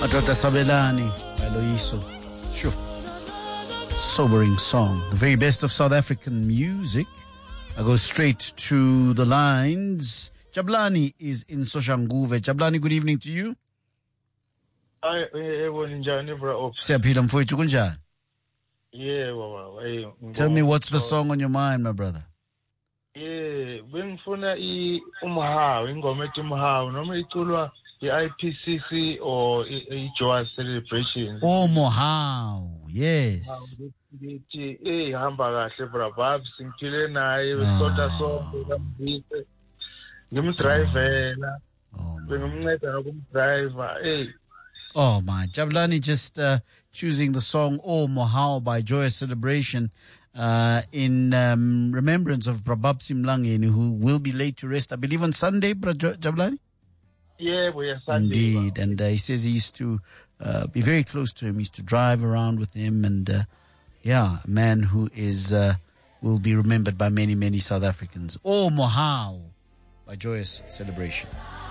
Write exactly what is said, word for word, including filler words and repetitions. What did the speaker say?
Madoda Sabelani by Loyiso. Sure. Sobering song. The very best of South African music. I go straight to the lines. Jabulani is in Soshanguve. Jabulani, good evening to you. Hi, njani bro? Siyaphila mfowethu kunjani? Yeah, baba. Tell me what's the song on your mind, my brother? Yeah, bengifuna i umhawu, ingoma ethi umhawu noma iculwa i-I P C C or i-Joy Celebration. Oh, Mohau. Yes. Ngithi eh hamba kahle bro. Babs ngiphile naye besonta sonke kamvise. Ngimdrivela. Bengimnceda nokumdriver. Eh. Oh my, Jabulani just uh, choosing the song Oh Mohau by Joyous Celebration uh, in um, remembrance of Prabhapsi Mlangeni, who will be laid to rest, I believe, on Sunday, Jabulani? Yeah, we are Sunday. Indeed, and uh, he says he used to uh, be very close to him, he used to drive around with him, and uh, yeah, a man who is uh, will be remembered by many, many South Africans. Oh Mohau by Joyous Celebration.